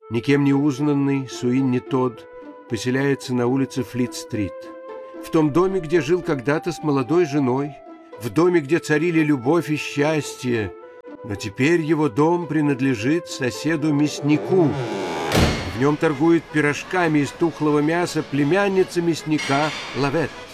Никем не узнанный Суинни Тодд поселяется на улице Флит-стрит, в том доме, где жил когда-то с молодой женой, в доме, где царили любовь и счастье, но теперь его дом принадлежит соседу-мяснику. В нем торгует пирожками из тухлого мяса племянница мясника Лавет.